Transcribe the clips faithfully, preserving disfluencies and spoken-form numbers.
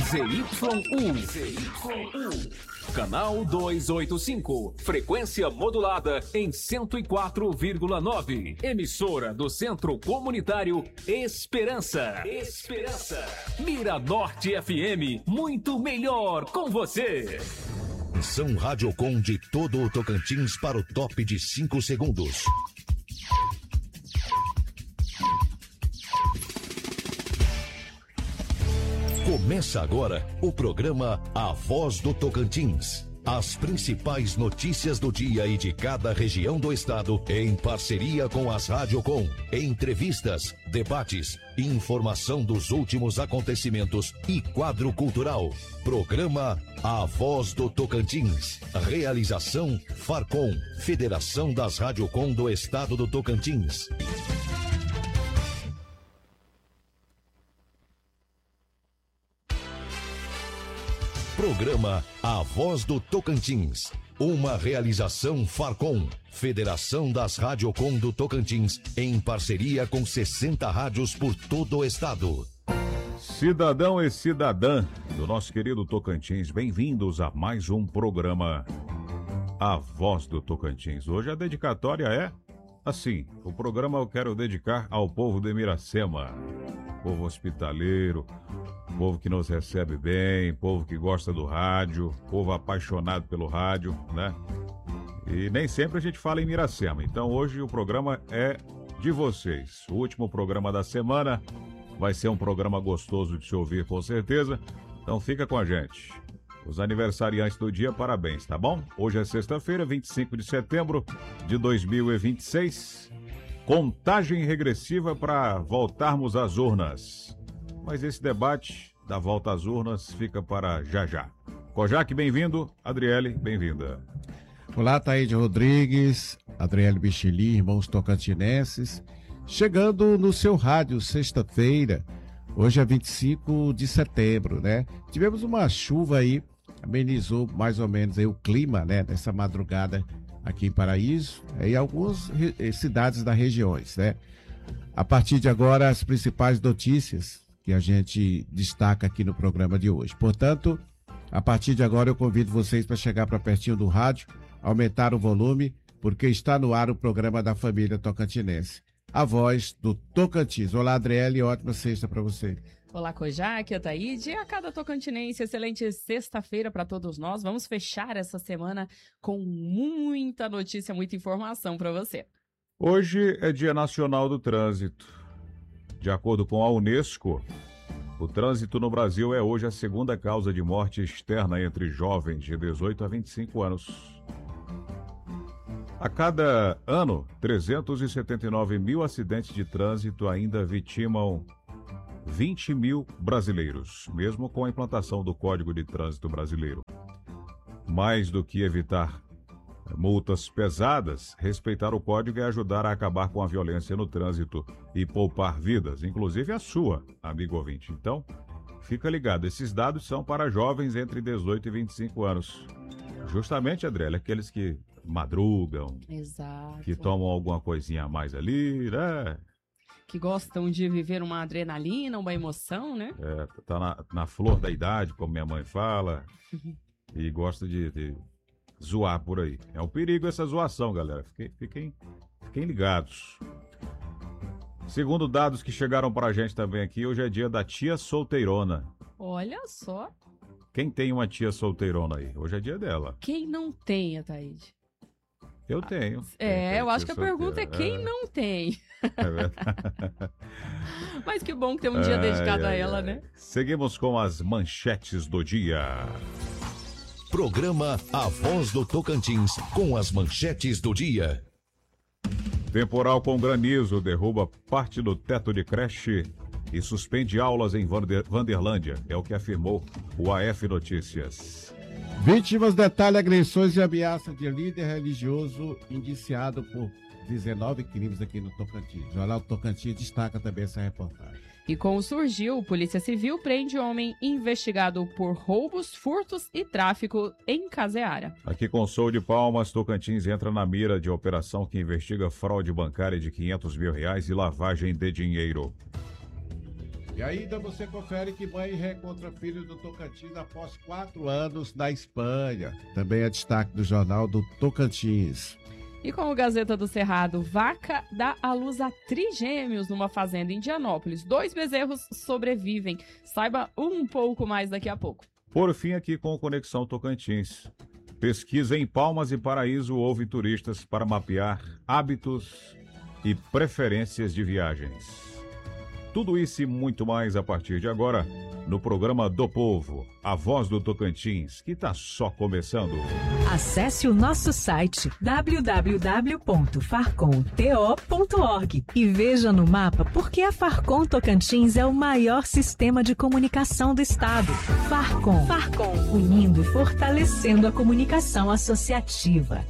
Z Y U. Z Y U. Canal duzentos e oitenta e cinco. Frequência modulada em cento e quatro vírgula nove. Emissora do Centro Comunitário Esperança. Esperança. Miranorte F M. Muito melhor com você. São Radiocom de todo o Tocantins para o top de cinco segundos. Começa agora o programa A Voz do Tocantins. As principais notícias do dia e de cada região do estado, em parceria com as Radiocom. Entrevistas, debates, informação dos últimos acontecimentos e quadro cultural. Programa A Voz do Tocantins. Realização Farcom, Federação das Radiocom do Estado do Tocantins. Programa A Voz do Tocantins. Uma realização Farcom, Federação das Radiocom do Tocantins, em parceria com sessenta rádios por todo o estado. Cidadão e cidadã do nosso querido Tocantins, bem-vindos a mais um programa A Voz do Tocantins. Hoje a dedicatória é assim, o programa eu quero dedicar ao povo de Miracema, povo hospitaleiro, povo que nos recebe bem, povo que gosta do rádio, povo apaixonado pelo rádio, né? E nem sempre a gente fala em Miracema, então hoje o programa é de vocês. O último programa da semana vai ser um programa gostoso de se ouvir, com certeza, então fica com a gente. Os aniversariantes do dia, parabéns, tá bom? Hoje é sexta-feira, vinte e cinco de setembro de dois mil e vinte e seis, contagem regressiva para voltarmos às urnas. Mas esse debate da volta às urnas fica para já já. Kojak, bem-vindo. Adriele, bem-vinda. Olá, Taíde Rodrigues, Adriele Bicheli, irmãos tocantinenses. Chegando no seu rádio, sexta-feira, hoje é vinte e cinco de setembro, né? Tivemos uma chuva aí, amenizou mais ou menos aí o clima, né? Nessa madrugada aqui em Paraíso, e algumas cidades das regiões, né? A partir de agora, as principais notícias que a gente destaca aqui no programa de hoje. Portanto, a partir de agora eu convido vocês para chegar para pertinho do rádio, aumentar o volume, porque está no ar o programa da família tocantinense. A Voz do Tocantins. Olá, Adriele, ótima sexta para você. Olá, Kojak, Ataíde, e a cada tocantinense, excelente sexta-feira para todos nós. Vamos fechar essa semana com muita notícia, muita informação para você. Hoje é Dia Nacional do Trânsito. De acordo com a Unesco, o trânsito no Brasil é hoje a segunda causa de morte externa entre jovens de dezoito a vinte e cinco anos. A cada ano, trezentos e setenta e nove mil acidentes de trânsito ainda vitimam vinte mil brasileiros, mesmo com a implantação do Código de Trânsito Brasileiro. Mais do que evitar multas pesadas, respeitar o código é ajudar a acabar com a violência no trânsito e poupar vidas, inclusive a sua, amigo ouvinte. Então, fica ligado, esses dados são para jovens entre dezoito e vinte e cinco anos. Justamente, Adriele, aqueles que madrugam, Exato. Que tomam alguma coisinha a mais ali, né? Que gostam de viver uma adrenalina, uma emoção, né? É, tá na, na flor da idade, como minha mãe fala, e gosta de... de zoar por aí. É um perigo essa zoação, galera. Fiquem, fiquem, fiquem ligados. Segundo dados que chegaram pra gente também aqui, hoje é dia da tia solteirona. Olha só. Quem tem uma tia solteirona aí? Hoje é dia dela. Quem não tem, Ataíde? Eu tenho. É, tenho eu acho que a solteira. pergunta é quem é. não tem. É verdade. Mas que bom que tem um dia ai, dedicado ai, a ela, ai. né? Seguimos com as manchetes do dia. Programa A Voz do Tocantins, com as manchetes do dia. Temporal com granizo derruba parte do teto de creche e suspende aulas em Vander, Vanderlândia, é o que afirmou o A F Notícias. Vítimas detalham agressões e ameaça de líder religioso indiciado por dezenove crimes aqui no Tocantins. O Jornal Tocantins destaca também essa reportagem. E com o Surgiu, Polícia Civil prende homem investigado por roubos, furtos e tráfico em Caseara. Aqui com Sou de Palmas, Tocantins entra na mira de operação que investiga fraude bancária de quinhentos mil reais e lavagem de dinheiro. E ainda você confere que mãe reencontra filho do Tocantins após quatro anos na Espanha. Também é destaque do jornal do Tocantins. E com o Gazeta do Cerrado, vaca dá à luz a trigêmeos numa fazenda em Indianópolis. Dois bezerros sobrevivem. Saiba um pouco mais daqui a pouco. Por fim, aqui com o Conexão Tocantins. Pesquisa em Palmas e Paraíso ouve turistas para mapear hábitos e preferências de viagens. Tudo isso e muito mais a partir de agora no programa do Povo, a voz do Tocantins, que está só começando. Acesse o nosso site w w w ponto farcom to ponto org e veja no mapa por que a Farcom Tocantins é o maior sistema de comunicação do estado. Farcom, Farcom, unindo e fortalecendo a comunicação associativa.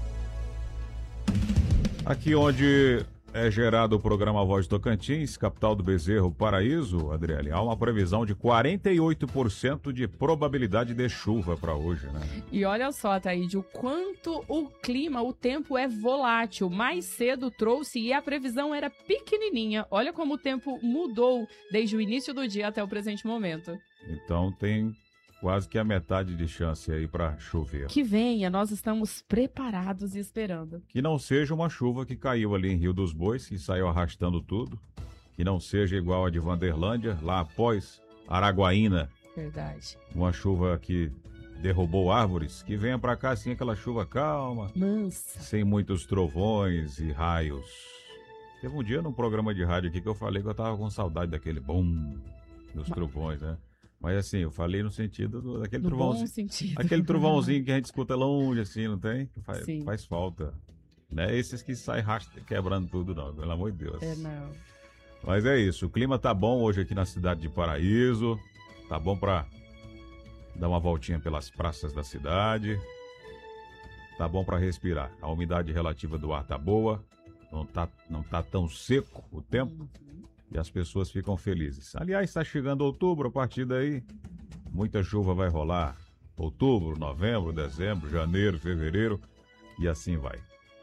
Aqui onde é gerado o programa Voz do Tocantins, capital do Bezerro, Paraíso, Adriele, há uma previsão de quarenta e oito por cento de probabilidade de chuva para hoje, né? E olha só, Taíde, o quanto o clima, o tempo é volátil. Mais cedo trouxe e a previsão era pequenininha. Olha como o tempo mudou desde o início do dia até o presente momento. Então tem quase que a metade de chance aí para chover. Que venha, nós estamos preparados e esperando. Que não seja uma chuva que caiu ali em Rio dos Bois, que saiu arrastando tudo. Que não seja igual a de Vanderlândia, lá após Araguaína. Verdade. Uma chuva que derrubou árvores. Que venha para cá assim aquela chuva calma. Mansa. Sem muitos trovões e raios. Teve um dia num programa de rádio aqui que eu falei que eu tava com saudade daquele bum dos trovões, né? Mas assim, eu falei no sentido do, daquele no trovãozinho. Bom sentido. Aquele trovãozinho que a gente escuta longe, assim, não tem? Faz, Sim. faz falta. Não é esses que saem rastro, quebrando tudo, não, pelo amor de Deus. É, não. Mas é isso, o clima tá bom hoje aqui na cidade de Paraíso. Tá bom pra dar uma voltinha pelas praças da cidade. Tá bom pra respirar. A umidade relativa do ar tá boa. Não tá, não tá tão seco o tempo. Uhum. E as pessoas ficam felizes. Aliás, está chegando outubro, a partir daí, muita chuva vai rolar. Outubro, novembro, dezembro, janeiro, fevereiro, e assim vai.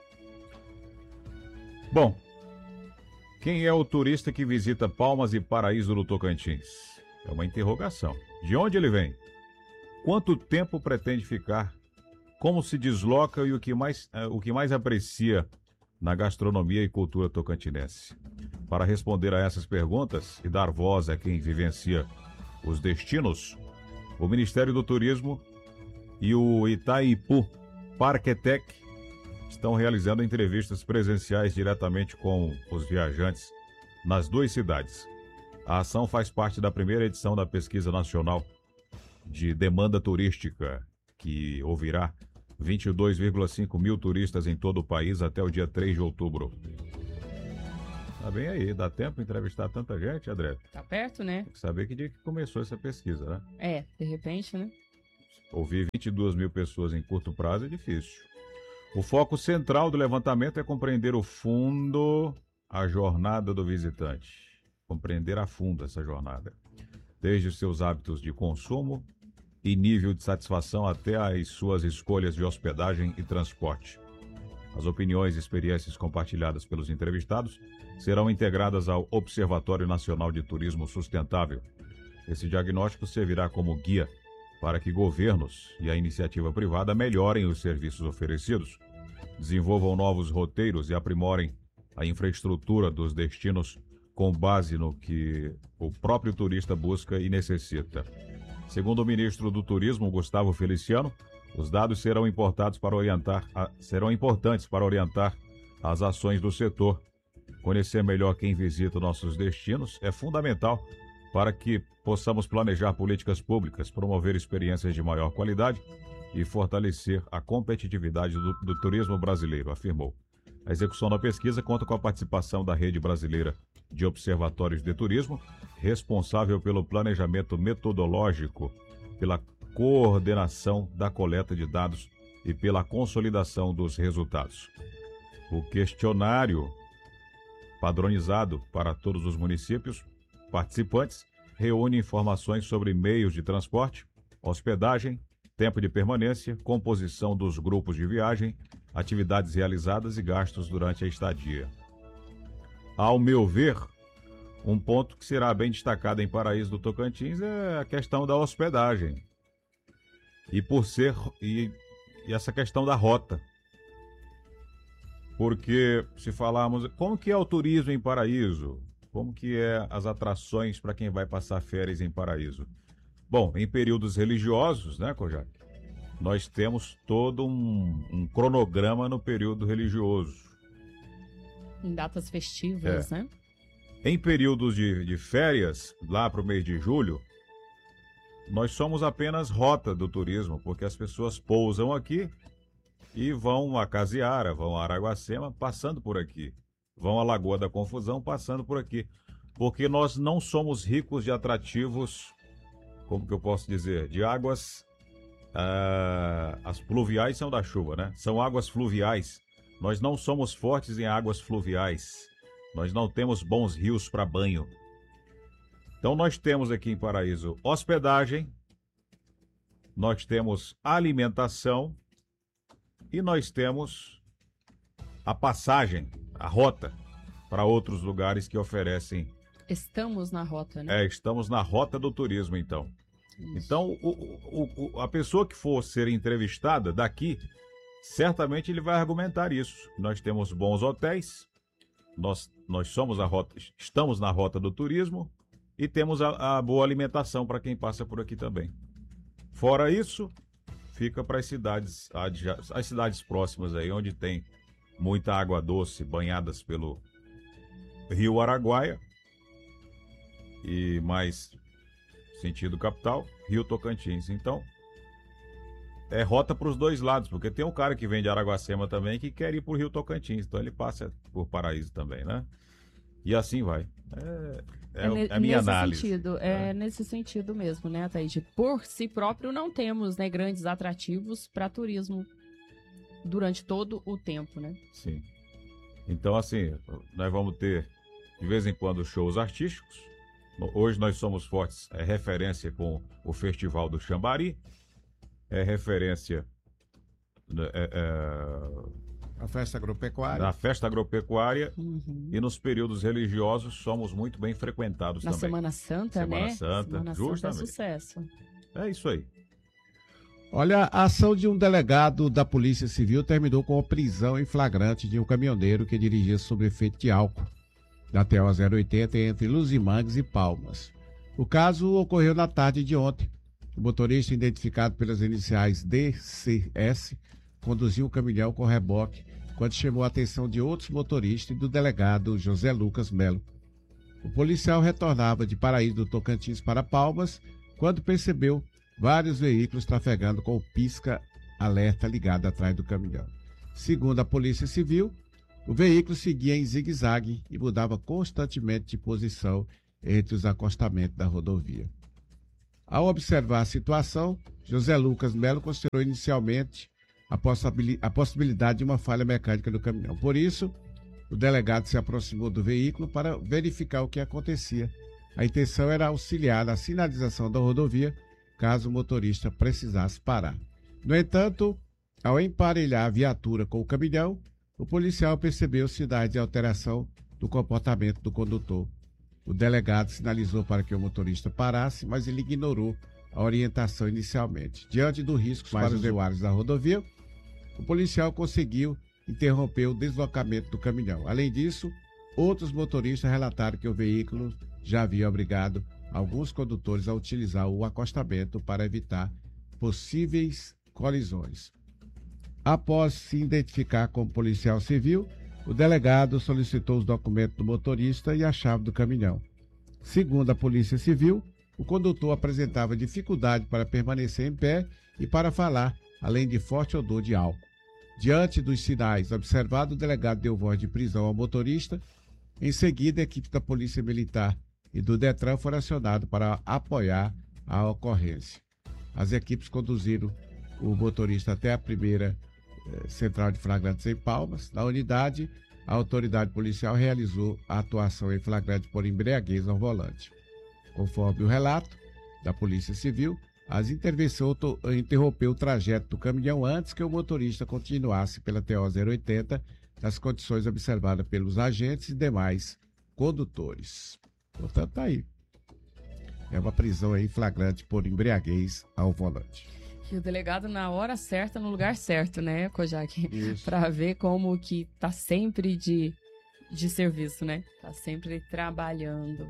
Bom, quem é o turista que visita Palmas e Paraíso do Tocantins? É uma interrogação. De onde ele vem? Quanto tempo pretende ficar? Como se desloca e o que mais, o que mais aprecia na gastronomia e cultura tocantinense? Para responder a essas perguntas e dar voz a quem vivencia os destinos, o Ministério do Turismo e o Itaipu Parquetec estão realizando entrevistas presenciais diretamente com os viajantes nas duas cidades. A ação faz parte da primeira edição da Pesquisa Nacional de Demanda Turística, que ouvirá vinte e dois vírgula cinco mil turistas em todo o país até o dia três de outubro. Tá bem aí, dá tempo de entrevistar tanta gente, André? Tá perto, né? Tem que saber que dia que começou essa pesquisa, né? É, de repente, né? Ouvir vinte e duas mil pessoas em curto prazo é difícil. O foco central do levantamento é compreender o fundo, a jornada do visitante. Compreender a fundo essa jornada. Desde os seus hábitos de consumo e nível de satisfação até as suas escolhas de hospedagem e transporte. As opiniões e experiências compartilhadas pelos entrevistados serão integradas ao Observatório Nacional de Turismo Sustentável. Esse diagnóstico servirá como guia para que governos e a iniciativa privada melhorem os serviços oferecidos, desenvolvam novos roteiros e aprimorem a infraestrutura dos destinos com base no que o próprio turista busca e necessita. Segundo o ministro do Turismo, Gustavo Feliciano, os dados serão, importados para orientar a, serão importantes para orientar as ações do setor. Conhecer melhor quem visita nossos destinos é fundamental para que possamos planejar políticas públicas, promover experiências de maior qualidade e fortalecer a competitividade do, do turismo brasileiro, afirmou. A execução da pesquisa conta com a participação da Rede Brasileira de Observatórios de Turismo, responsável pelo planejamento metodológico, pela coordenação da coleta de dados e pela consolidação dos resultados. O questionário padronizado para todos os municípios participantes reúne informações sobre meios de transporte, hospedagem, tempo de permanência, composição dos grupos de viagem, atividades realizadas e gastos durante a estadia. Ao meu ver, Um ponto que será bem destacado em Paraíso do Tocantins é a questão da hospedagem. E por ser e, e essa questão da rota. Porque se falarmos, como que é o turismo em Paraíso? Como que é as atrações para quem vai passar férias em Paraíso? Bom, em períodos religiosos, né, Kojak? Nós temos todo um, um cronograma no período religioso. Em datas festivas, É. né? Em períodos de, de férias, lá para o mês de julho, nós somos apenas rota do turismo, porque as pessoas pousam aqui e vão a Casiara, vão a Araguacema, passando por aqui. Vão à Lagoa da Confusão, passando por aqui. Porque nós não somos ricos de atrativos, como que eu posso dizer, de águas... Ah, as pluviais são da chuva, né? São águas fluviais. Nós não somos fortes em águas fluviais. Nós não temos bons rios para banho. Então nós temos aqui em Paraíso hospedagem, nós temos alimentação e nós temos a passagem, a rota para outros lugares que oferecem. Estamos na rota, né? É, estamos na rota do turismo, então. Isso. Então, o, o, o, a pessoa que for ser entrevistada daqui, certamente ele vai argumentar isso. Nós temos bons hotéis, nós, nós somos a rota, estamos na rota do turismo e temos a, a boa alimentação para quem passa por aqui também. Fora isso, fica para as cidades, as cidades próximas aí, onde tem muita água doce, banhadas pelo Rio Araguaia e mais... sentido capital, Rio Tocantins. Então, é rota para os dois lados, porque tem um cara que vem de Araguacema também que quer ir para o Rio Tocantins, então ele passa por Paraíso também, né? E assim vai. É, é, ne- é a minha nesse análise. Sentido, é, é nesse sentido mesmo, né, Ataíde? Por si próprio, não temos, né, grandes atrativos para turismo durante todo o tempo, né? Sim. Então, assim, nós vamos ter, de vez em quando, shows artísticos. Hoje nós somos fortes, é referência com o Festival do Xambari, é referência é, é, A festa agropecuária. na festa agropecuária Uhum. e nos períodos religiosos somos muito bem frequentados Na também. Semana Santa, Semana né? Santa, Semana Santa é justamente. sucesso. É isso aí. Olha, a ação de um delegado da Polícia Civil terminou com a prisão em flagrante de um caminhoneiro que dirigia sob efeito de álcool na T O zero oitenta entre Luzimangues e Palmas. O caso ocorreu na tarde de ontem. O motorista, identificado pelas iniciais D C S, conduziu o caminhão com reboque quando chamou a atenção de outros motoristas e do delegado José Lucas Melo. O policial retornava de Paraíso do Tocantins para Palmas quando percebeu vários veículos trafegando com o pisca-alerta ligado atrás do caminhão. Segundo a Polícia Civil, o veículo seguia em zigue-zague e mudava constantemente de posição entre os acostamentos da rodovia. Ao observar a situação, José Lucas Melo considerou inicialmente a, possibil- a possibilidade de uma falha mecânica do caminhão. Por isso, o delegado se aproximou do veículo para verificar o que acontecia. A intenção era auxiliar na sinalização da rodovia, caso o motorista precisasse parar. No entanto, ao emparelhar a viatura com o caminhão, o policial percebeu sinais de alteração do comportamento do condutor. O delegado sinalizou para que o motorista parasse, mas ele ignorou a orientação inicialmente. Diante do risco para os usuários da rodovia, o policial conseguiu interromper o deslocamento do caminhão. Além disso, outros motoristas relataram que o veículo já havia obrigado alguns condutores a utilizar o acostamento para evitar possíveis colisões. Após se identificar como policial civil, o delegado solicitou os documentos do motorista e a chave do caminhão. Segundo a Polícia Civil, o condutor apresentava dificuldade para permanecer em pé e para falar, além de forte odor de álcool. Diante dos sinais observados, o delegado deu voz de prisão ao motorista. Em seguida, a equipe da Polícia Militar e do Detran foram acionados para apoiar a ocorrência. As equipes conduziram o motorista até a primeira eh, central de flagrantes em Palmas. Na unidade, a autoridade policial realizou a atuação em flagrante por embriaguez ao volante. Conforme o relato da Polícia Civil, as intervenções interrompeu o trajeto do caminhão antes que o motorista continuasse pela T O zero oitenta nas condições observadas pelos agentes e demais condutores. Portanto, tá aí. É uma prisão aí flagrante por embriaguez ao volante. E o delegado na hora certa, no lugar certo, né, Kojak? Para ver como que tá sempre de, de serviço, né? Tá sempre trabalhando.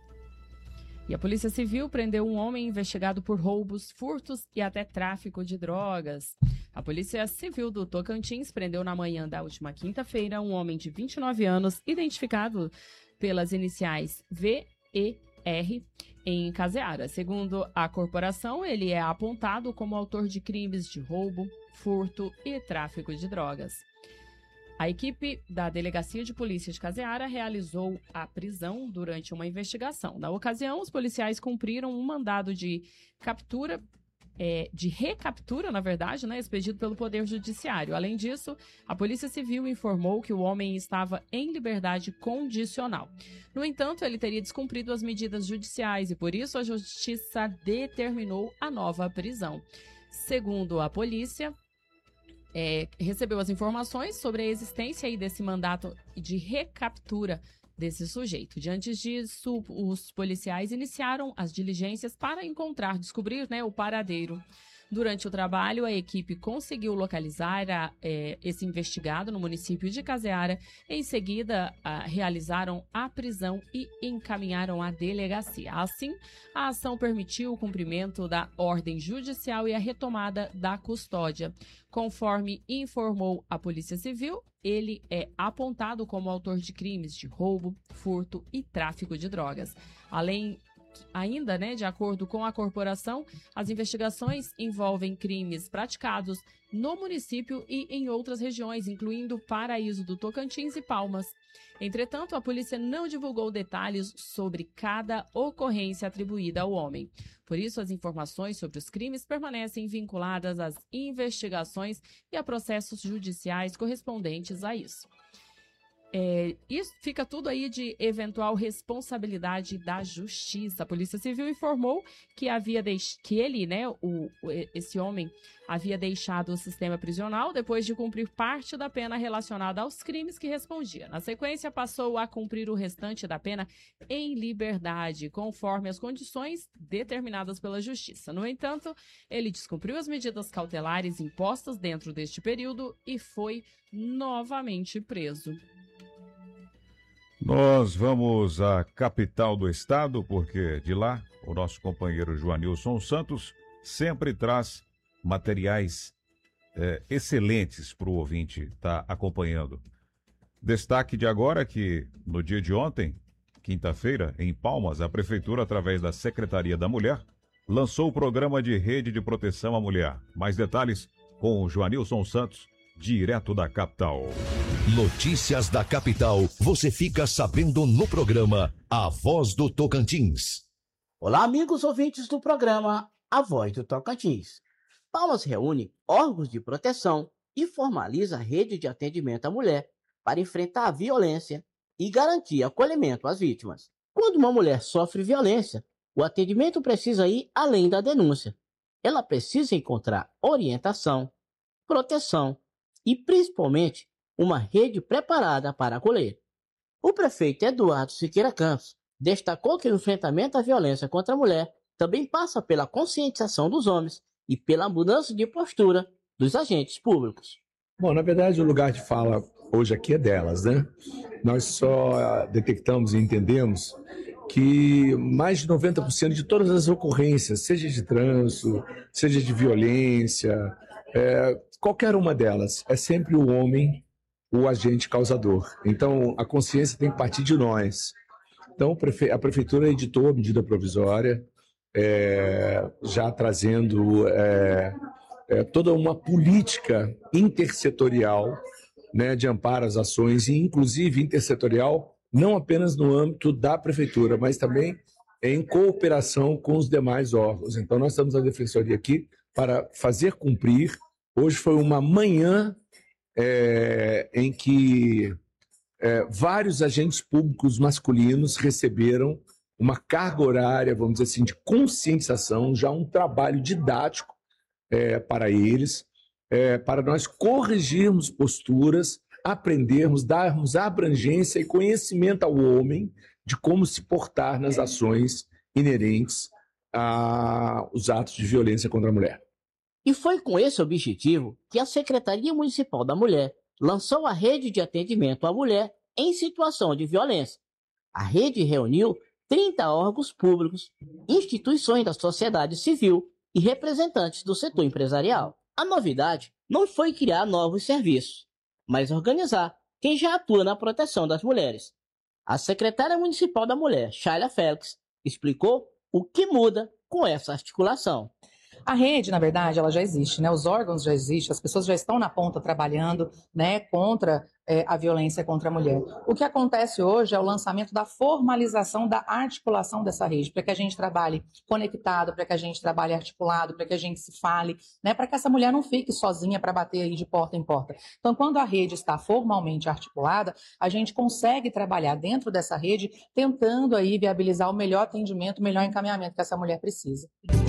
E a Polícia Civil prendeu um homem investigado por roubos, furtos e até tráfico de drogas. A Polícia Civil do Tocantins prendeu na manhã da última quinta-feira um homem de vinte e nove anos, identificado pelas iniciais V E R, em Caseara. Segundo a corporação, ele é apontado como autor de crimes de roubo, furto e tráfico de drogas. A equipe da Delegacia de Polícia de Caseara realizou a prisão durante uma investigação. Na ocasião, os policiais cumpriram um mandado de captura, é, de recaptura, na verdade, né, expedido pelo Poder Judiciário. Além disso, a Polícia Civil informou que o homem estava em liberdade condicional. No entanto, ele teria descumprido as medidas judiciais e, por isso, a Justiça determinou a nova prisão. Segundo a polícia, É, recebeu as informações sobre a existência aí desse mandato de recaptura desse sujeito. Diante disso, os policiais iniciaram as diligências para encontrar, descobrir, né, o paradeiro. Durante o trabalho, a equipe conseguiu localizar a, é, esse investigado no município de Caseara. Em seguida, a, realizaram a prisão e encaminharam à delegacia. Assim, a ação permitiu o cumprimento da ordem judicial e a retomada da custódia. Conforme informou a Polícia Civil, ele é apontado como autor de crimes de roubo, furto e tráfico de drogas. Além Ainda, né, de acordo com a corporação, as investigações envolvem crimes praticados no município e em outras regiões, incluindo Paraíso do Tocantins e Palmas. Entretanto, a polícia não divulgou detalhes sobre cada ocorrência atribuída ao homem. Por isso, as informações sobre os crimes permanecem vinculadas às investigações e a processos judiciais correspondentes a isso. É, isso fica tudo aí de eventual responsabilidade da Justiça. A Polícia Civil informou que havia deix... que ele, né, o, esse homem, havia deixado o sistema prisional depois de cumprir parte da pena relacionada aos crimes que respondia. Na sequência, passou a cumprir o restante da pena em liberdade, conforme as condições determinadas pela Justiça. No entanto, ele descumpriu as medidas cautelares impostas dentro deste período e foi novamente preso. Nós vamos à capital do estado, porque de lá o nosso companheiro Joanilson Santos sempre traz materiais é, excelentes para o ouvinte estar tá acompanhando. Destaque de agora que, no dia de ontem, quinta-feira, em Palmas, a Prefeitura, através da Secretaria da Mulher, lançou o programa de rede de proteção à mulher. Mais detalhes com o Joanilson Santos, direto da capital. Notícias da capital, você fica sabendo no programa A Voz do Tocantins. Olá, amigos ouvintes do programa A Voz do Tocantins. Palmas reúne órgãos de proteção e formaliza a rede de atendimento à mulher para enfrentar a violência e garantir acolhimento às vítimas. Quando uma mulher sofre violência, o atendimento precisa ir além da denúncia. Ela precisa encontrar orientação, proteção e, principalmente, uma rede preparada para acolher. O prefeito Eduardo Siqueira Campos destacou que o enfrentamento à violência contra a mulher também passa pela conscientização dos homens e pela mudança de postura dos agentes públicos. Bom, na verdade, o lugar de fala hoje aqui é delas, né? Nós só detectamos e entendemos que mais de noventa por cento de todas as ocorrências, seja de trânsito, seja de violência, é, qualquer uma delas, é sempre o homem o agente causador. Então, a consciência tem que partir de nós. Então, a Prefeitura editou a medida provisória, é, já trazendo é, é, toda uma política intersetorial, né, de amparo às ações, e inclusive intersetorial, não apenas no âmbito da Prefeitura, mas também em cooperação com os demais órgãos. Então, nós estamos na Defensoria aqui para fazer cumprir. Hoje foi uma manhã É, em que é, vários agentes públicos masculinos receberam uma carga horária, vamos dizer assim, de conscientização, já um trabalho didático é, para eles, é, para nós corrigirmos posturas, aprendermos, darmos abrangência e conhecimento ao homem de como se portar nas ações inerentes aos atos de violência contra a mulher. E foi com esse objetivo que a Secretaria Municipal da Mulher lançou a Rede de Atendimento à Mulher em Situação de Violência. A rede reuniu trinta órgãos públicos, instituições da sociedade civil e representantes do setor empresarial. A novidade não foi criar novos serviços, mas organizar quem já atua na proteção das mulheres. A secretária municipal da Mulher, Shayla Félix, explicou o que muda com essa articulação. A rede, na verdade, ela já existe, né? Os órgãos já existem, as pessoas já estão na ponta trabalhando, né, contra é, a violência contra a mulher. O que acontece hoje é o lançamento da formalização da articulação dessa rede, para que a gente trabalhe conectado, para que a gente trabalhe articulado, para que a gente se fale, né, para que essa mulher não fique sozinha para bater aí de porta em porta. Então, quando a rede está formalmente articulada, a gente consegue trabalhar dentro dessa rede, tentando aí viabilizar o melhor atendimento, o melhor encaminhamento que essa mulher precisa.